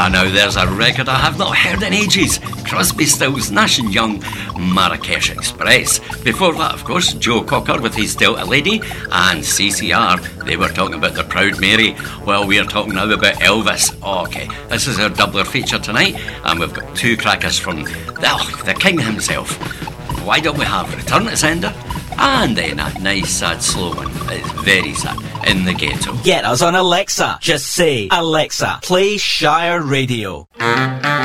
Now there's a record I have not heard in ages. Crosby, Stills, Nash & Young, Marrakesh Express. Before that, of course, Joe Cocker with his Delta Lady, and CCR, they were talking about the Proud Mary. Well, we're talking now about Elvis. Okay, this is our doubler feature tonight, and we've got two crackers from the king himself. Why don't we have Return to Sender? And then a nice sad slow one. It's very sad. In the Ghetto. Get us on Alexa. Just say, Alexa, play Shire Radio.